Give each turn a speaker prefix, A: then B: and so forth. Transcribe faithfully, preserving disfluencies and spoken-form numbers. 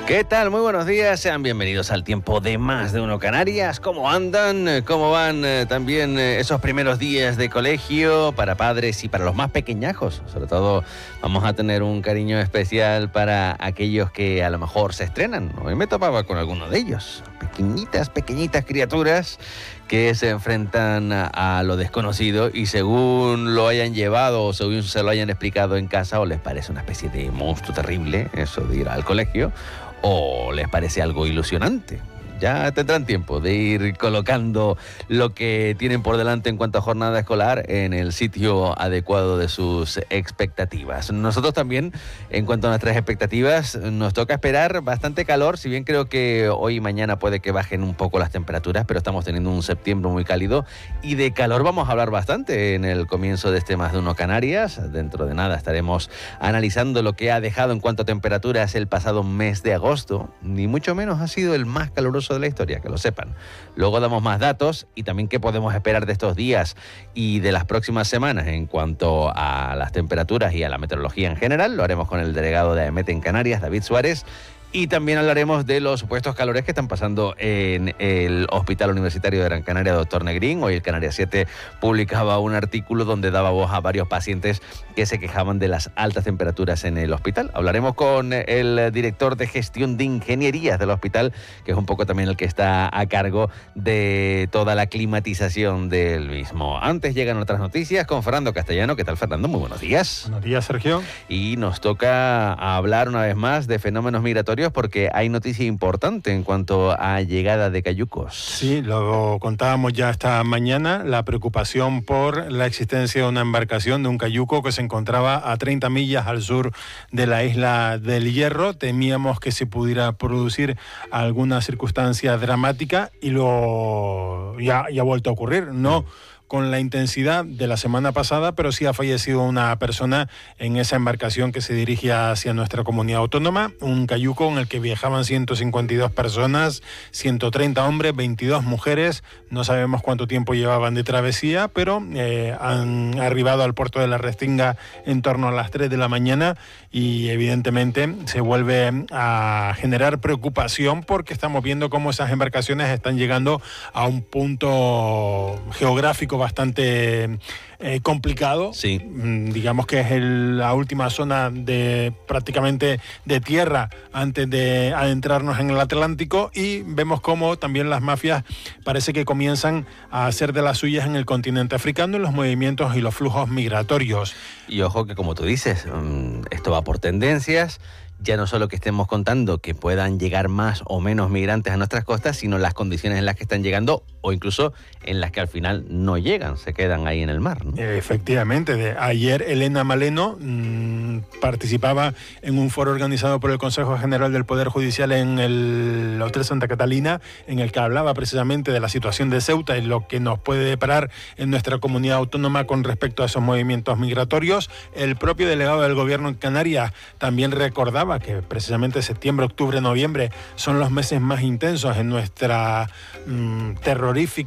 A: ¿Qué tal? Muy buenos días, sean bienvenidos al tiempo de Más de Uno Canarias. ¿Cómo andan? ¿Cómo van eh, también eh, esos primeros días de colegio para padres y para los más pequeñajos? Sobre todo vamos a tener un cariño especial para aquellos que a lo mejor se estrenan. Hoy me topaba con alguno de ellos, pequeñitas, pequeñitas criaturas que se enfrentan a, a lo desconocido y según lo hayan llevado o según se lo hayan explicado en casa o les parece una especie de monstruo terrible eso de ir al colegio, o les parece algo ilusionante. Ya tendrán tiempo de ir colocando lo que tienen por delante en cuanto a jornada escolar en el sitio adecuado de sus expectativas. Nosotros también, en cuanto a nuestras expectativas, nos toca esperar bastante calor, si bien creo que hoy y mañana puede que bajen un poco las temperaturas, pero estamos teniendo un septiembre muy cálido y de calor vamos a hablar bastante en el comienzo de este Más de Uno Canarias. Dentro de nada estaremos analizando lo que ha dejado en cuanto a temperaturas el pasado mes de agosto, ni mucho menos ha sido el más caluroso de la historia, que lo sepan. Luego damos más datos y también qué podemos esperar de estos días y de las próximas semanas en cuanto a las temperaturas y a la meteorología en general. Lo haremos con el delegado de AEMET en Canarias, David Suárez. Y también hablaremos de los supuestos calores que están pasando en el Hospital Universitario de Gran Canaria, doctor Negrín. Hoy el Canarias siete publicaba un artículo donde daba voz a varios pacientes que se quejaban de las altas temperaturas en el hospital. Hablaremos con el director de gestión de ingenierías del hospital, que es un poco también el que está a cargo de toda la climatización del mismo. Antes llegan otras noticias con Fernando Castellano. ¿Qué tal, Fernando? Muy buenos días.
B: Buenos días, Sergio.
A: Y nos toca hablar una vez más de fenómenos migratorios, porque hay noticia importante en cuanto a llegada de cayucos.
B: Sí, lo contábamos ya esta mañana, la preocupación por la existencia de una embarcación, de un cayuco que se encontraba a treinta millas al sur de la isla del Hierro. Temíamos que se pudiera producir alguna circunstancia dramática y lo ya, ya ha vuelto a ocurrir, ¿no? Con la intensidad de la semana pasada, pero sí ha fallecido una persona en esa embarcación que se dirigía hacia nuestra comunidad autónoma, un cayuco en el que viajaban ciento cincuenta y dos personas, ciento treinta hombres, veintidós mujeres. No sabemos cuánto tiempo llevaban de travesía, pero eh, han arribado al puerto de la Restinga en torno a las tres de la mañana y evidentemente se vuelve a generar preocupación porque estamos viendo cómo esas embarcaciones están llegando a un punto geográfico bastante eh, complicado.
A: Sí.
B: Digamos que es el, la última zona de prácticamente de tierra antes de adentrarnos en el Atlántico, y vemos cómo también las mafias parece que comienzan a hacer de las suyas en el continente africano en los movimientos y los flujos migratorios.
A: Y ojo que, como tú dices, esto va por tendencias. Ya no solo que estemos contando que puedan llegar más o menos migrantes a nuestras costas, sino las condiciones en las que están llegando o incluso en las que al final no llegan, se quedan ahí en el mar, ¿no?
B: Efectivamente. De, ayer Elena Maleno mmm, participaba en un foro organizado por el Consejo General del Poder Judicial en el Hotel Santa Catalina, en el que hablaba precisamente de la situación de Ceuta y lo que nos puede deparar en nuestra comunidad autónoma con respecto a esos movimientos migratorios. El propio delegado del Gobierno en Canarias también recordaba que precisamente septiembre, octubre, noviembre son los meses más intensos en nuestra mmm, terrorífica